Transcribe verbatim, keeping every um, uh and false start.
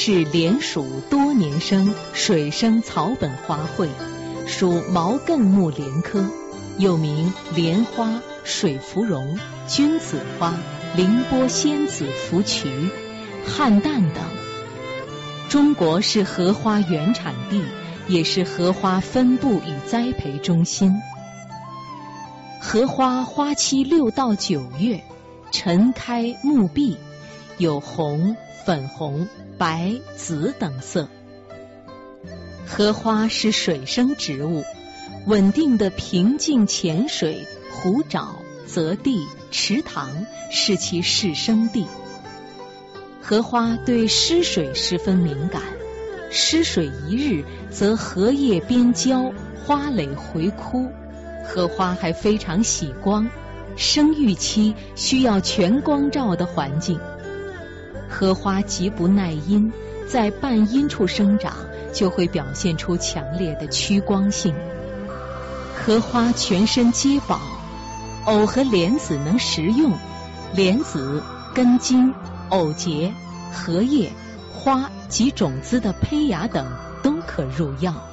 是莲属多年生水生草本花卉，属毛茛木莲科，又名莲花、水芙蓉、君子花、凌波仙子芙蕖、汉旦等。中国是荷花原产地，也是荷花分布与栽培中心。荷花花期六到九月，晨开暮闭，有红、粉红、白、紫等色。荷花是水生植物，稳定的平静浅水、湖沼、泽地、池塘是其适生地。荷花对湿水十分敏感，湿水一日则荷叶边焦，花蕾回枯。荷花还非常喜光，生育期需要全光照的环境。荷花极不耐阴，在半阴处生长，就会表现出强烈的趋光性。荷花全身皆宝，藕和莲子能食用，莲子、根茎、藕节、荷叶、花及种子的胚芽等都可入药。